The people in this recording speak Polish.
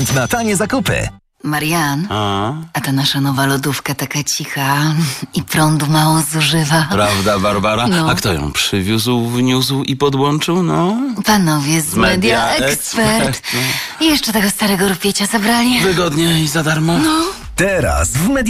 Na tanie zakupy. Marian, a ta nasza nowa lodówka taka cicha i prądu mało zużywa. Prawda, Barbara? No. A kto ją przywiózł, wniósł i podłączył? No. Panowie z Media Expert. I jeszcze tego starego rupiecia zabrali. Wygodnie i za darmo. Teraz w Media